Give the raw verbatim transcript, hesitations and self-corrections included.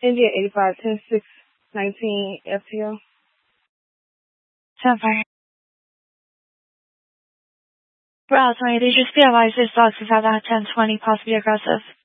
India eighty-five, ten six nineteen F T L. ten five. Route twenty, they just be advised this dog is at that ten twenty, possibly aggressive.